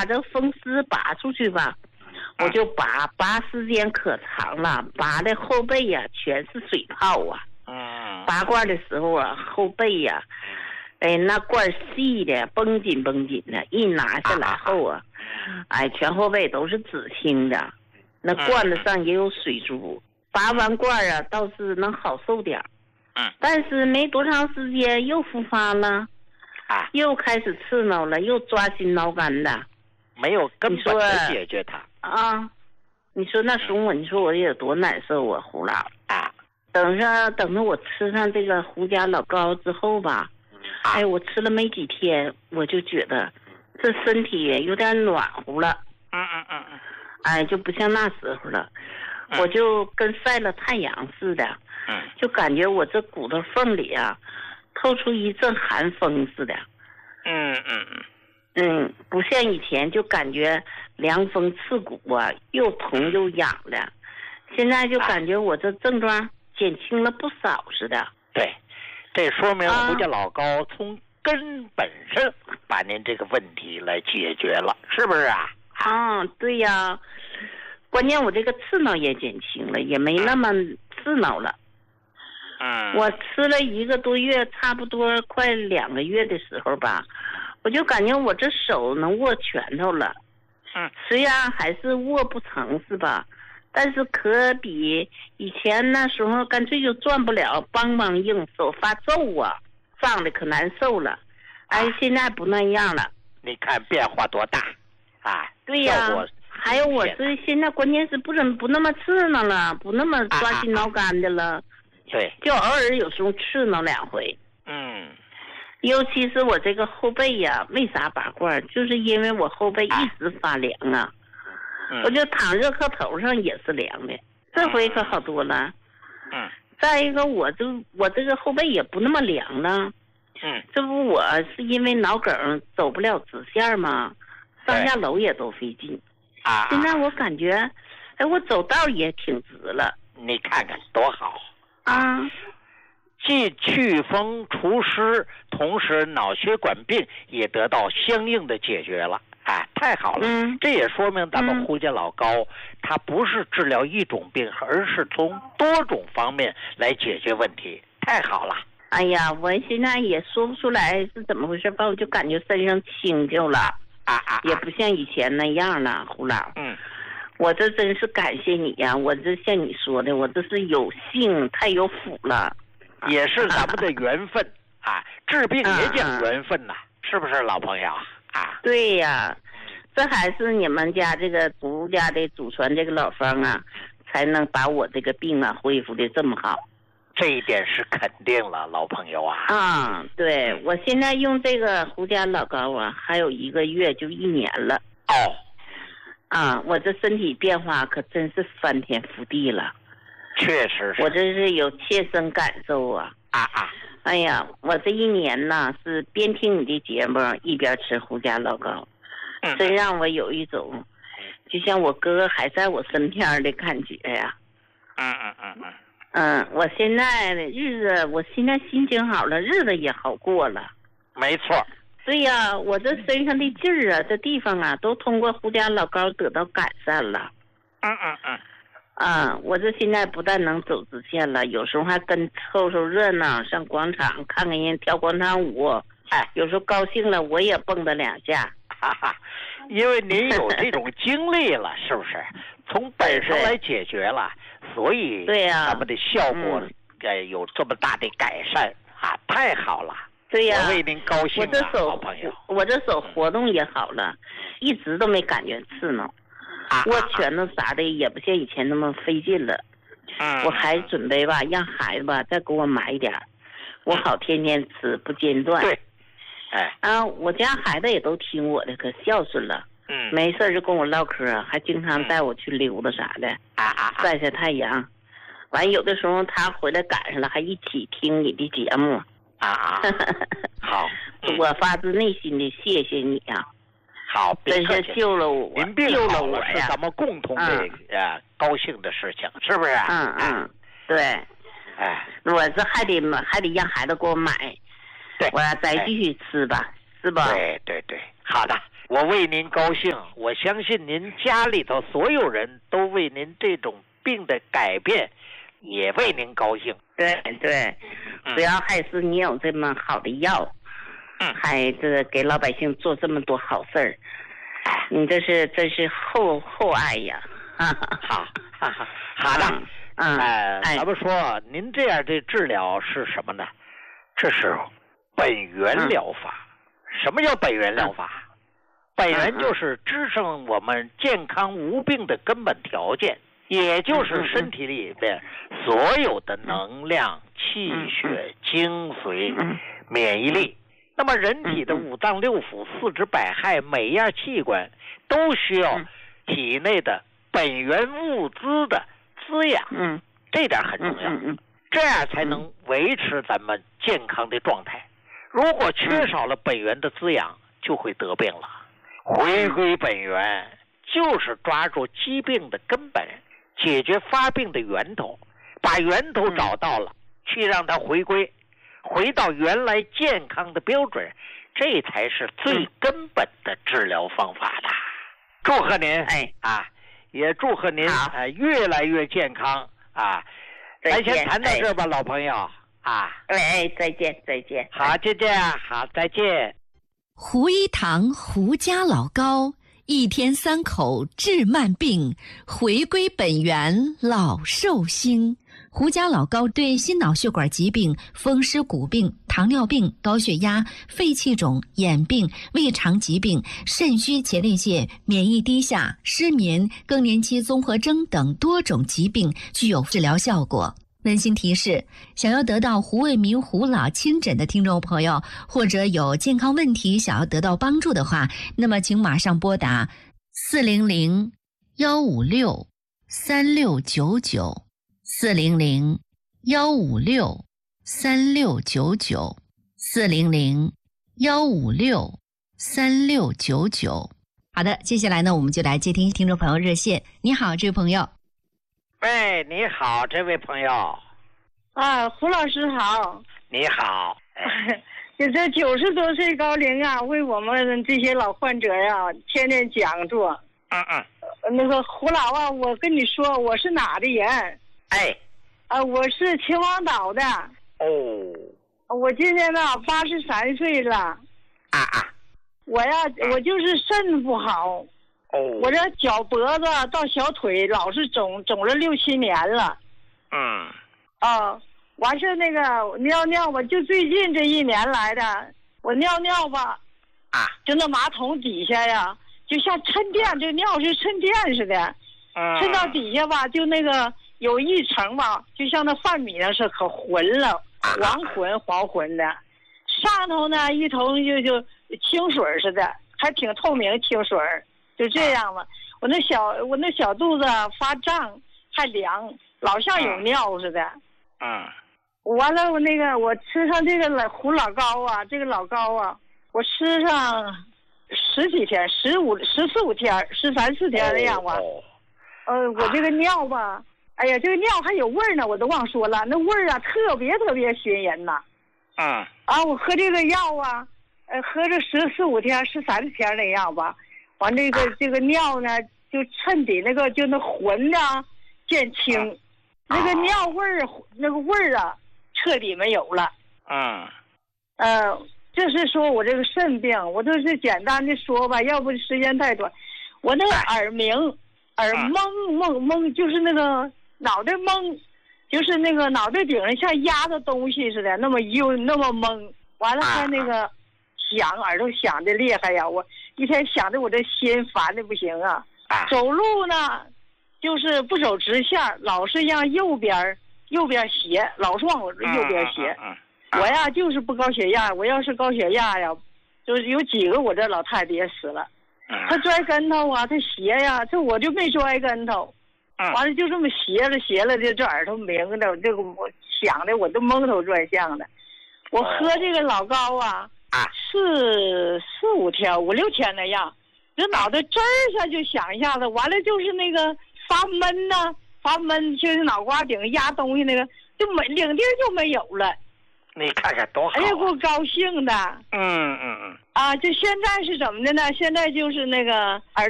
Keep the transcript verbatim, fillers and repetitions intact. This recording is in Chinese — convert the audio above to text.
把这个风湿拔出去吧，我就拔，拔时间可长了，拔的后背呀、啊、全是水泡啊。 嗯， 拔罐的时候啊，后背呀、啊，哎，那罐细的，绷紧绷紧的，一拿下来后啊，哎，全后背都是紫青的，那罐子上也有水珠。拔完罐啊，倒是能好受点， 嗯， 但是没多长时间又复发了， 啊， 又开始刺挠了，又抓心挠肝的， 没有根本的解决它啊。你说那时候我，你说我有多难受啊，胡老啊。 等着等着我吃上这个胡家老膏之后吧， 啊、 哎，我吃了没几天，我就觉得这身体有点暖和了。 嗯嗯嗯嗯， 哎，就不像那时候了。我就跟晒了太阳似的， 嗯， 就感觉我这骨头缝里啊，透出一阵寒风似的。 嗯嗯嗯， 嗯，不像以前就感觉凉风刺骨啊，又疼又痒的。现在就感觉我这症状减轻了不少似的。 对，这说明胡家老膏从根本上把您这个问题来解决了，是不是啊？ 啊，对呀。关键我这个刺挠也减轻了，也没那么刺挠了。 嗯， 我吃了一个多月，差不多快两个月的时候吧，我就感觉我这手能握拳头了。 嗯， 虽然还是握不成是吧，但是可比以前那时候干脆就转不了，梆梆硬，手发皱啊，胀的可难受了。哎，啊、现在不那样了。 你看变化多大啊！ 对呀。还有我这现在关键是不怎么不那么刺挠了，不那么抓心挠肝的了。啊、 对， 就偶尔有时候刺挠两回。 嗯， 尤其是我这个后背呀，为啥拔罐？就是因为我后背一直发凉啊， 嗯、 我就躺热炕头上也是凉的。这回可好多了。 嗯。 再一个，我就我这个后背也不那么凉了。 嗯。 这不我是因为脑梗走不了直线吗？上下楼也都费劲。 啊！ 现在我感觉，哎，我走道也挺直了。 你看看多好啊！ 既祛风除湿，同时脑血管病也得到相应的解决了。哎，太好了！ 嗯， 这也说明咱们胡家老膏，嗯、它不是治疗一种病，而是从多种方面来解决问题。太好了！ 哎呀，我现在也说不出来是怎么回事吧，我就感觉身上轻就了。 啊啊， 也不像以前那样了，胡老。 嗯， 我这真是感谢你呀！我这像你说的，我这是有幸太有福了， 也是咱们的缘分啊！治病也讲缘分呐、啊，是不是老朋友啊？ 对呀，这还是你们家这个胡家的祖传这个老方啊，才能把我这个病啊恢复的这么好。 这一点是肯定了，老朋友啊！ 啊，对，我现在用这个胡家老膏啊，还有一个月就一年了。 哦， 啊，我这身体变化可真是翻天覆地了。 确实是， 我这是有切身感受啊！ 啊啊！ 哎呀，我这一年呢是边听你的节目一边吃胡家老膏， 嗯、 真让我有一种就像我哥哥还在我身边的感觉呀。 嗯嗯嗯嗯。 嗯，我现在的日子，我现在心情好了，日子也好过了。 没错。 对呀，我这身上的劲儿啊，这地方啊，都通过胡家老膏得到改善了。 嗯嗯嗯。 啊，我这现在不但能走直线了，有时候还跟凑凑热闹，上广场看看人跳广场舞。哎，有时候高兴了，我也蹦跶两下。 哈哈，因为您有这种经历了，是不是？从本身来解决了。所以， 对呀， 咱们的效果呃有这么大的改善啊，太好了！ 对呀， 我为您高兴啊， 我这手好朋友， 我这手活动也好了，一直都没感觉刺挠， 啊、 握拳头啥的也不像以前那么费劲了。 嗯， 我还准备吧，让孩子吧再给我买一点，我好天天吃不间断。 对，哎， 啊，我家孩子也都听我的，可孝顺了。 嗯， 没事就跟我唠嗑，还经常带我去溜达啥的， 啊啊， 晒晒太阳。完有的时候他回来赶上了，还一起听你的节目。 啊啊，好， 嗯、我发自内心的谢谢你啊！ 好， 真是救了我， 您病救了我呀！是咱们共同的、嗯、呃高兴的事情，是不是？ 嗯嗯，对。 哎， 我这还得还得让孩子给我买， 对， 我再继续吃吧， 哎、 是吧？ 对对对，好的。 我为您高兴，我相信您家里头所有人都为您这种病的改变也为您高兴。 对对，主要还是你有这么好的药， 嗯， 还这给老百姓做这么多好事儿，你这是这是厚厚爱呀！哈哈， 好，哈哈，好的， 嗯， 哎， 哎， 咱们说您这样的治疗是什么呢？这是本源疗法。嗯、什么叫本源疗法？嗯、本源就是支撑我们健康无病的根本条件。也就是身体里边所有的能量、气血、精髓、免疫力。那么人体的五脏六腑、四肢百骸，每一样器官都需要体内的本源物资的滋养。嗯，这点很重要。嗯，这样才能维持咱们健康的状态。如果缺少了本源的滋养，就会得病了。回归本源，就是抓住疾病的根本。解决发病的源头，把源头找到了，去让它回归，回到原来健康的标准，这才是最根本的治疗方法的。祝贺您，哎啊，也祝贺您啊、呃、越来越健康啊！咱先谈到这吧，老朋友啊。 哎，再见，再见。 好，就这样，好，再见。 胡一堂胡家老高。一天三口治慢病，回归本源老寿星。胡家老高对心脑血管疾病、风湿骨病、糖尿病、高血压、肺气肿、眼病、胃肠疾病、肾虚前列腺、免疫低下、失眠、更年期综合征等多种疾病具有治疗效果。温馨提示：想要得到胡卫民胡老亲诊的听众朋友，或者有健康问题想要得到帮助的话，那么请马上拨打四零零幺五六三六九九四零零幺五六三六九九四零零幺五六三六九九。好的，接下来呢，我们就来接听听众朋友热线。你好，这位朋友。 喂，你好，这位朋友。 啊，胡老师好。 你好。 就这九十多岁高龄啊，为我们这些老患者呀、啊，天天讲座。 嗯嗯。 那个胡老啊，我跟你说，我是哪的人？ 哎。 啊，我是秦皇岛的。 哦。 我今年呢八十三岁了。 啊啊。 我呀，我就是肾不好。 哦， 我这脚脖子到小腿老是肿，肿了六七年了。 嗯。 啊，完事那个尿尿吧，就最近这一年来的，我尿尿吧， 啊， 就那马桶底下呀，就像沉淀，这尿是沉淀似的， 嗯， 沉到底下吧，就那个有一层吧，就像那饭米那是可浑了，黄浑黄浑的，上头呢一头就就清水似的，还挺透明清水。就这样了，我那小我那小肚子发胀，还凉，老像有尿似的。 嗯。 完了，我那个我吃上这个老胡老高啊，这个老高啊，我吃上十几天，十五十四五天，十三四天那样吧。 哦。 呃，我这个尿吧，哎呀，这个尿还有味儿呢，我都忘说了，那味儿啊特别特别熏人呐。 嗯。 啊，我喝这个药啊，呃，喝着十四五天、十三天那样吧。完这个这个尿呢，就衬底那个就那浑呐见清，啊、那个尿味儿那个味儿啊彻底没有了。 嗯， 呃，就是说我这个肾病，我都是简单的说吧，要不时间太短。我那个耳鸣，耳蒙蒙蒙，就是那个脑袋蒙，就是那个脑袋顶上像压着东西似的，那么幽那么蒙。完了还那个。响耳朵响的厉害呀！我一天想的我这心烦的不行啊。 啊走路呢，就是不走直线，老是让右边右边斜，老是往我右边斜。 嗯嗯嗯、 我呀就是不高血压，我要是高血压呀，就是有几个我这老太太也死了。 嗯、 她摔跟头啊，她斜呀，这我就没摔跟头。 嗯、 完了就这么斜了斜了的，这耳朵鸣的，这个我想的我都蒙头转向的。我喝这个老高啊。 啊， 四四五天五六天那样，这脑袋这儿下就响一下子，完了就是那个发闷呐、啊，发闷，就是脑瓜顶压东西那个，就没领地就没有了。 你看看多好、啊！ 哎呀，给我高兴的。 嗯嗯嗯。 啊，就现在是怎么的呢？现在就是那个耳